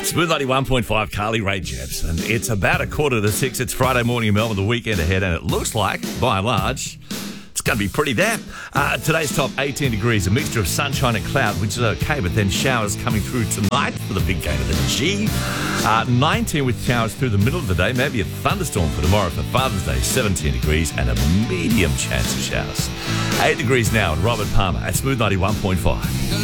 Smooth 91.5, Carly Rae Jepsen. It's about 5:45. It's Friday morning in Melbourne, the weekend ahead, and it looks like, by and large, it's going to be pretty damp. Today's top 18 degrees, a mixture of sunshine and cloud, which is okay, but then showers coming through tonight for the big game of the G. 19 with showers through the middle of the day, maybe a thunderstorm for tomorrow for Father's Day, 17 degrees, and a medium chance of showers. 8 degrees now at Robert Palmer at Smooth 91.5.